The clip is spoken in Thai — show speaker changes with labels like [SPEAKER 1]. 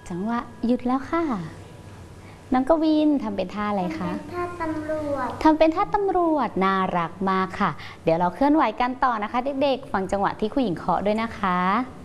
[SPEAKER 1] จังหวะหยุดแล้วค่ะน้องกวินทำเป็นท่าอะไรคะ
[SPEAKER 2] ทำเป็นท่าตำรวจ
[SPEAKER 1] น่ารักมากค่ะเดี๋ยวเราเคลื่อนไหวกันต่อนะคะเด็กๆฟังจังหวะที่ครูหญิงเคาะด้วยนะคะ